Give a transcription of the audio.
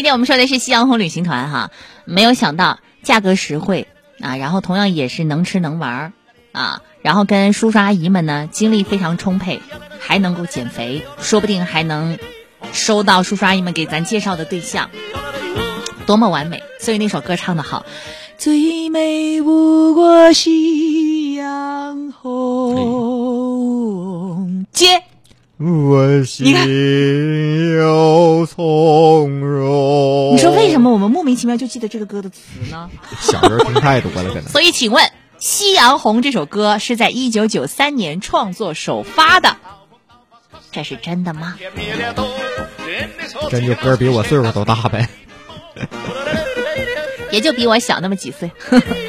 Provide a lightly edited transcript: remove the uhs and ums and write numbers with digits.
今天我们说的是夕阳红旅行团哈，没有想到价格实惠啊，然后同样也是能吃能玩啊，然后跟叔叔阿姨们呢精力非常充沛，还能够减肥，说不定还能收到叔叔阿姨们给咱介绍的对象，多么完美！所以那首歌唱得好，最美不过夕阳红。接。 我心有从容。 你说为什么我们莫名其妙就记得这个歌的词呢？ 小时候听太多了，可能。 所以请问，《夕阳红》这首歌是在1993年创作首发的，这是真的吗？ 真就歌比我岁数都大呗， 也就比我小那么几岁。